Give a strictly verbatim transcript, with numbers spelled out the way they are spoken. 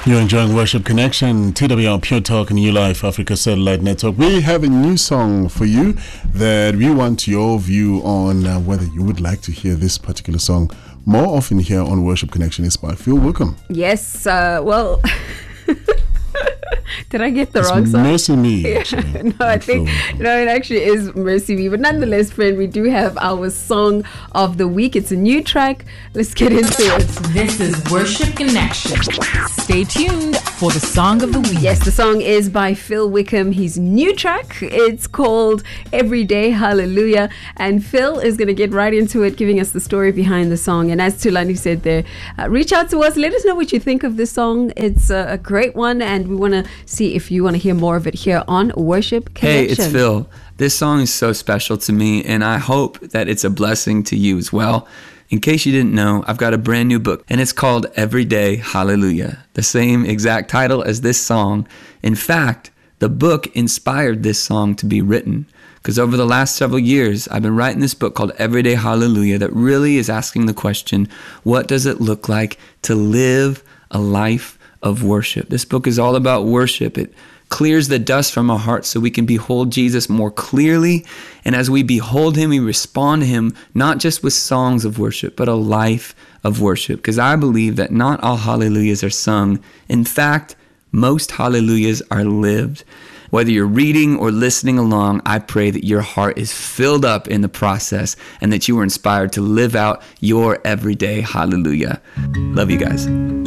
You're enjoying Worship Connection, T W R Pure Talk and New Life Africa Satellite Network. We have a new song for you that we want your view on uh, whether you would like to hear this particular song more often here on Worship Connection. It's by Phil Wickham. Yes, uh, well... Did I get the it's wrong song? Mercy Me. Actually, no, I think no, it actually is Mercy Me. But nonetheless, friend, we do have our song of the week. It's a new track. Let's get into it. This is Worship Connection. Stay tuned for the song of the week. Yes, the song is by Phil Wickham. His new track. It's called Everyday Hallelujah. And Phil is going to get right into it, giving us the story behind the song. And as Tulani said there, uh, reach out to us. Let us know what you think of this song. It's a, a great one, and we want to see if you want to hear more of it here on Worship Connection. Hey, it's Phil. This song is so special to me, and I hope that it's a blessing to you as well. In case you didn't know, I've got a brand new book, and it's called Everyday Hallelujah, the same exact title as this song. In fact, the book inspired this song to be written, because over the last several years, I've been writing this book called Everyday Hallelujah that really is asking the question, what does it look like to live a life of worship? This book is all about worship. It clears the dust from our hearts so we can behold Jesus more clearly. And as we behold him, we respond to him, not just with songs of worship, but a life of worship. Because I believe that not all hallelujahs are sung. In fact, most hallelujahs are lived. Whether you're reading or listening along, I pray that your heart is filled up in the process and that you are inspired to live out your everyday hallelujah. Love you guys.